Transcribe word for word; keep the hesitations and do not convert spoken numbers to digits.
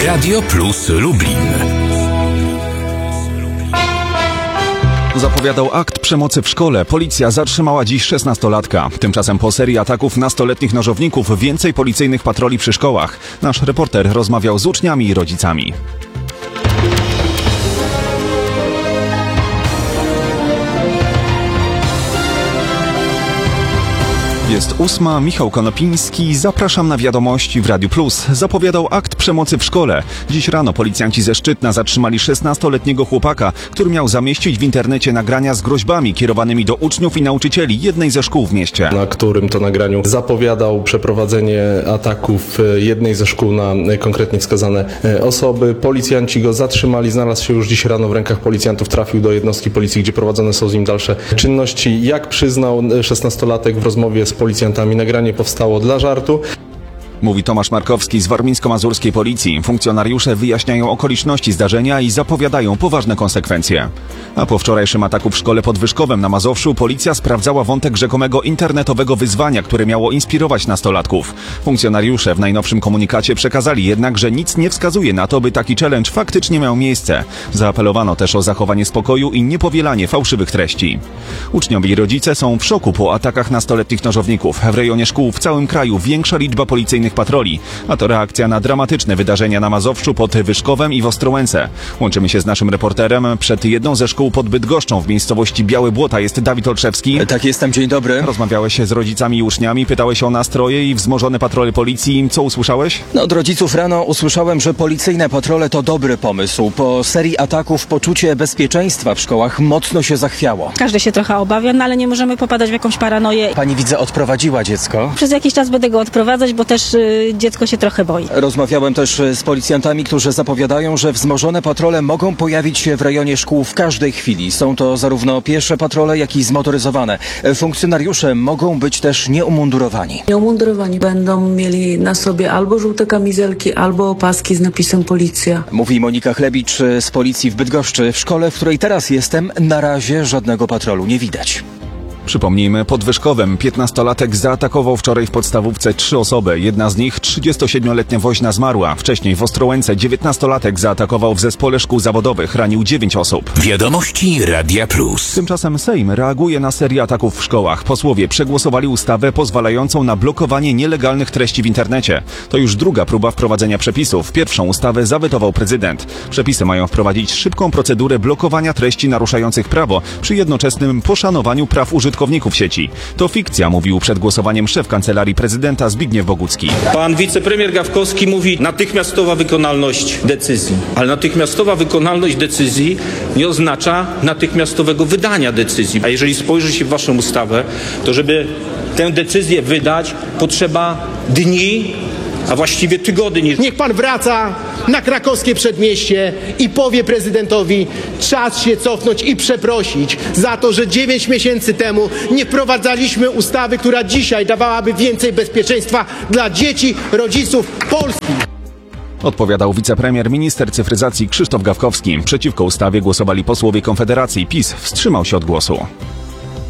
Radio Plus Lublin. Zapowiadał akt przemocy w szkole. Policja zatrzymała dziś szesnastolatka. Tymczasem po serii ataków nastoletnich nożowników więcej policyjnych patroli przy szkołach. Nasz reporter rozmawiał z uczniami i rodzicami. Jest ósma, Michał Konopiński, zapraszam na wiadomości w Radiu Plus. Zapowiadał akt przemocy w szkole. Dziś rano policjanci ze Szczytna zatrzymali szesnastoletniego chłopaka, który miał zamieścić w internecie nagrania z groźbami kierowanymi do uczniów i nauczycieli jednej ze szkół w mieście. Na którym to nagraniu zapowiadał przeprowadzenie ataków jednej ze szkół na konkretnie wskazane osoby. Policjanci go zatrzymali, znalazł się już dziś rano w rękach policjantów, trafił do jednostki policji, gdzie prowadzone są z nim dalsze czynności. Jak przyznał szesnastolatek w rozmowie z policjantami, nagranie powstało dla żartu. Mówi Tomasz Markowski z warmińsko-mazurskiej policji. Funkcjonariusze wyjaśniają okoliczności zdarzenia i zapowiadają poważne konsekwencje. A po wczorajszym ataku w szkole pod Wyszkowem na Mazowszu policja sprawdzała wątek rzekomego internetowego wyzwania, które miało inspirować nastolatków. Funkcjonariusze w najnowszym komunikacie przekazali jednak, że nic nie wskazuje na to, by taki challenge faktycznie miał miejsce. Zaapelowano też o zachowanie spokoju i niepowielanie fałszywych treści. Uczniowie i rodzice są w szoku po atakach nastoletnich nożowników. W rejonie szkół w całym kraju większa liczba policyjnych patroli, a to reakcja na dramatyczne wydarzenia na Mazowszu pod Wyszkowem i w Ostrołęce. Łączymy się z naszym reporterem. Przed jedną ze szkół pod Bydgoszczą w miejscowości Białe Błota jest Dawid Olszewski. Tak, jestem, dzień dobry. Rozmawiałeś z rodzicami i uczniami, pytałeś o nastroje i wzmożone patrole policji. Co usłyszałeś? No, od rodziców rano usłyszałem, że policyjne patrole to dobry pomysł. Po serii ataków poczucie bezpieczeństwa w szkołach mocno się zachwiało. Każdy się trochę obawia, no ale nie możemy popadać w jakąś paranoję. Pani, widzę, odprowadziła dziecko. Przez jakiś czas będę go odprowadzać, bo też y, dziecko się trochę boi. Rozmawiałem też z policjantami, którzy zapowiadają, że wzmożone patrole mogą pojawić się w rejonie szkół w każdej chwili. Są to zarówno piesze patrole, jak i zmotoryzowane. Funkcjonariusze mogą być też nieumundurowani. Nieumundurowani będą mieli na sobie albo żółte kamizelki, albo opaski z napisem policja. Mówi Monika Chlebicz z policji w Bydgoszczy. W szkole, w której teraz jestem, na razie żadnego patrolu nie widać. Przypomnijmy, pod Wyszkowem piętnastolatek zaatakował wczoraj w podstawówce trzy osoby. Jedna z nich, trzydziestosiedmioletnia woźna, zmarła. Wcześniej w Ostrołęce dziewiętnastolatek zaatakował w zespole szkół zawodowych, ranił dziewięć osób. Wiadomości Radia Plus. Tymczasem Sejm reaguje na serię ataków w szkołach. Posłowie przegłosowali ustawę pozwalającą na blokowanie nielegalnych treści w internecie. To już druga próba wprowadzenia przepisów. Pierwszą ustawę zawetował prezydent. Przepisy mają wprowadzić szybką procedurę blokowania treści naruszających prawo przy jednoczesnym poszanowaniu praw użytkowników. użytkowników sieci. To fikcja, mówił przed głosowaniem szef Kancelarii Prezydenta Zbigniew Bogucki. Pan wicepremier Gawkowski mówi natychmiastowa wykonalność decyzji. Ale natychmiastowa wykonalność decyzji nie oznacza natychmiastowego wydania decyzji. A jeżeli spojrzy się w waszą ustawę, to żeby tę decyzję wydać, potrzeba dni, a właściwie tygodni. Niech pan wraca na krakowskie przedmieście i powie prezydentowi, czas się cofnąć i przeprosić za to, że dziewięć miesięcy temu nie wprowadzaliśmy ustawy, która dzisiaj dawałaby więcej bezpieczeństwa dla dzieci, rodziców Polski. Odpowiadał wicepremier, minister cyfryzacji Krzysztof Gawkowski. Przeciwko ustawie głosowali posłowie Konfederacji. PiS wstrzymał się od głosu.